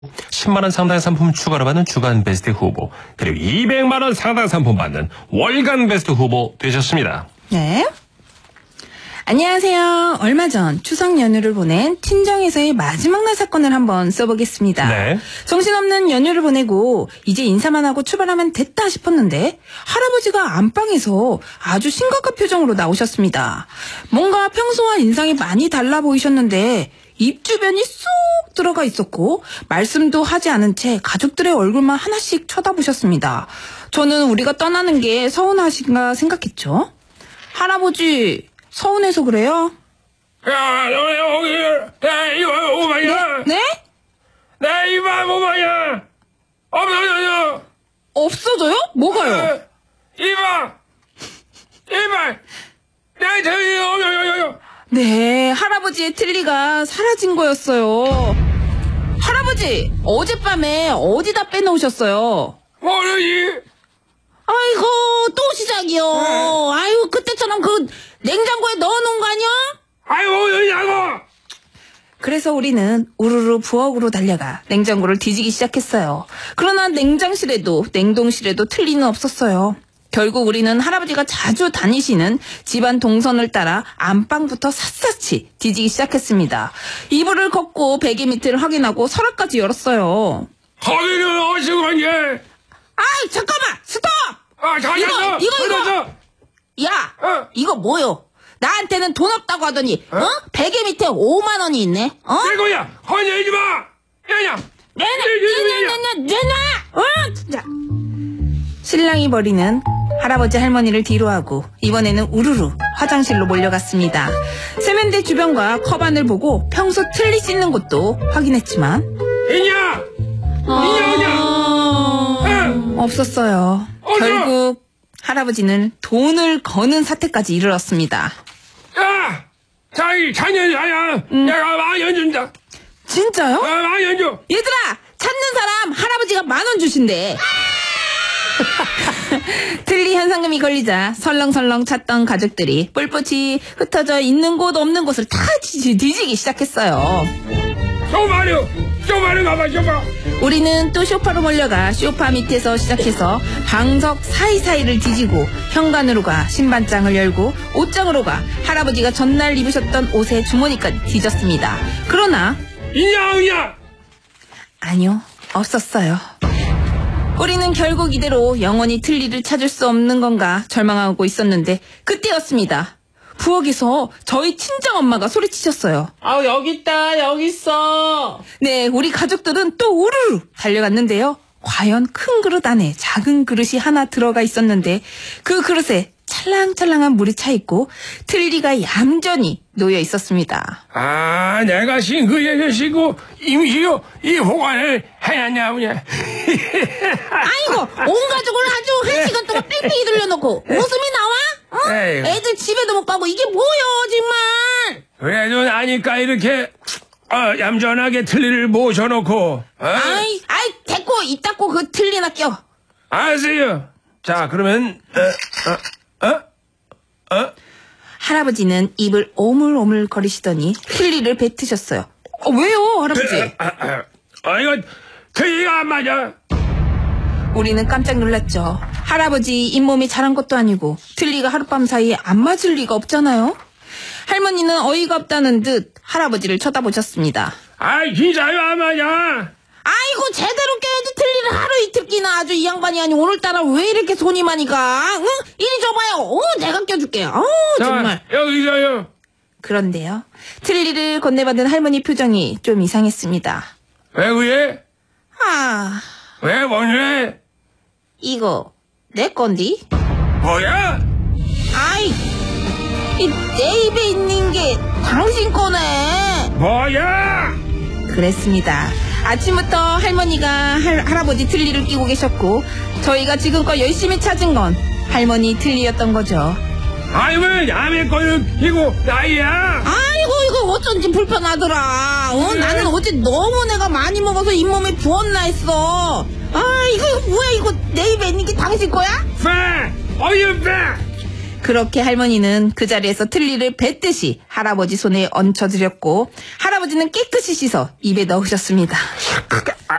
10만 원 상당의 상품 추가로 받는 주간 베스트 후보, 그리고 200만 원 상당 상품 받는 월간 베스트 후보 되셨습니다. 네. 안녕하세요. 얼마 전 추석 연휴를 보낸 친정에서의 마지막 날 사건을 한번 써보겠습니다. 네. 정신없는 연휴를 보내고 이제 인사만 하고 출발하면 됐다 싶었는데 할아버지가 안방에서 아주 심각한 표정으로 나오셨습니다. 뭔가 평소와 인상이 많이 달라 보이셨는데 입 주변이 쏙 들어가 있었고 말씀도 하지 않은 채 가족들의 얼굴만 하나씩 쳐다보셨습니다. 저는 우리가 떠나는 게 서운하신가 생각했죠. 할아버지 서운해서 그래요? 야, 여기, 야, 이거 5만이야. 네? 내 이만 5만이야. 없어져. 없어져요? 뭐가요? 이만. 내 저기, 네, 할아버지의 틀니가 사라진 거였어요. 할아버지, 어젯밤에 어디다 빼놓으셨어요? 모르지. 아이고, 또 시작이요. 아이고, 그때처럼 그 냉장고에 넣어놓은 거 아니야? 아이고, 어디냐고. 그래서 우리는 우르르 부엌으로 달려가 냉장고를 뒤지기 시작했어요. 그러나 냉장실에도 냉동실에도 틀니는 없었어요. 결국 우리는 할아버지가 자주 다니시는 집안 동선을 따라 안방부터 샅샅이 뒤지기 시작했습니다. 이불을 걷고 베개 밑을 확인하고 서랍까지 열었어요. 거기는 어디서 간게? 아이, 잠깐만! 스톱! 잘했어. 이거! 야! 이거 뭐요? 나한테는 돈 없다고 하더니, 베개 밑에 5만 원이 있네? 이거야, 건네지 마! 야야! 내놔! 진짜. 신랑이 버리는 할아버지 할머니를 뒤로하고 이번에는 우르르 화장실로 몰려갔습니다. 세면대 주변과 컵안을 보고 평소 틀니 씻는 곳도 확인했지만 있냐? 없었어요. 결국 할아버지는 돈을 거는 사태까지 이르렀습니다. 야! 자기 자녀야. 내가 10,000원 준다. 진짜요? 10,000원 줘. 얘들아, 찾는 사람 할아버지가 10,000원 주신대. 틀니 현상금이 걸리자 설렁설렁 찾던 가족들이 뿔뿔이 흩어져 있는 곳 없는 곳을 다 뒤지기 시작했어요. 쇼파로 가봐, 쇼파. 우리는 또 쇼파로 몰려가 쇼파 밑에서 시작해서 방석 사이사이를 뒤지고 현관으로 가 신발장을 열고 옷장으로 가 할아버지가 전날 입으셨던 옷의 주머니까지 뒤졌습니다. 그러나 있냐? 아니요, 없었어요. 우리는 결국 이대로 영원히 틀니를 찾을 수 없는 건가 절망하고 있었는데 그때였습니다. 부엌에서 저희 친정엄마가 소리치셨어요. 여기 있다, 여기 있어. 네, 우리 가족들은 또 우르르 달려갔는데요. 과연 큰 그릇 안에 작은 그릇이 하나 들어가 있었는데 그 그릇에 찰랑찰랑한 물이 차 있고 틀니가 얌전히 놓여 있었습니다. 내가 싱크에서 씻고 임시로 이 보관을 해놨냐 보냐. 아이고, 온 가족을 아주 1시간 동안 뺑뺑이 돌려놓고 웃음이 나와? 에휴. 애들 집에도 못 가고 이게 뭐여 정말. 그래도 나니까 이렇게 얌전하게 틀니를 모셔놓고. 아이 됐고 이따고 그 틀니나 껴. 알았어요. 자, 그러면 할아버지는 입을 오물오물 거리시더니 틀니를 뱉으셨어요. 왜요, 할아버지? 이거 틀니가 안 맞아. 우리는 깜짝 놀랐죠. 할아버지 잇몸이 자란 것도 아니고 틀니가 하룻밤 사이에 안 맞을 리가 없잖아요. 할머니는 어이가 없다는 듯 할아버지를 쳐다보셨습니다. 진짜요, 안 맞아. 아이고, 제대로 껴야지 틀니를 하루 이틀 끼나 아주 이 양반이 아니 오늘따라 왜 이렇게 손이 많이 가? 응? 이리 줘봐요. 내가 껴줄게요. 정말. 여기 있어요. 그런데요, 틀니를 건네받은 할머니 표정이 좀 이상했습니다. 왜 그래? 왜 뭔데? 이거 내 건디? 뭐야? 내 입에 있는 게 당신 거네. 뭐야? 그랬습니다. 아침부터 할머니가 할아버지 틀니를 끼고 계셨고 저희가 지금껏 열심히 찾은 건 할머니 틀니였던 거죠. 왜 남의 거를 끼고 나이야? 이거 어쩐지 불편하더라. 나는 어제 너무 내가 많이 먹어서 잇몸에 부었나 했어. 이거 뭐야, 이거 내 입에 있는 게 당신 거야? 빼! 그렇게 할머니는 그 자리에서 틀니를 뱉듯이 할아버지 손에 얹혀드렸고 할아버지 할아버지는 깨끗이 씻어 입에 넣으셨습니다.